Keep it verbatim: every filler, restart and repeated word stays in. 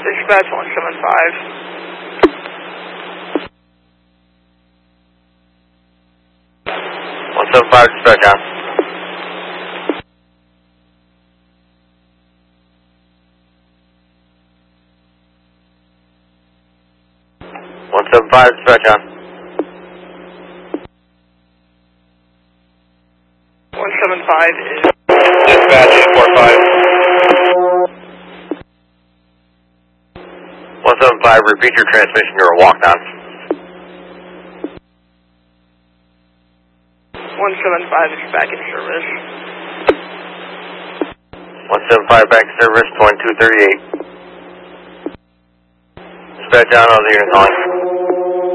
Dispatch one seven five. one seven five, dispatch on. one seven five, dispatch on. one seven five is... Dispatch eight four five. one seven five, repeat your transmission, you're a walk-down. one seven five is back in service. one seven five, back in service, twenty-two thirty-eight. Dispatch down, other unit calling.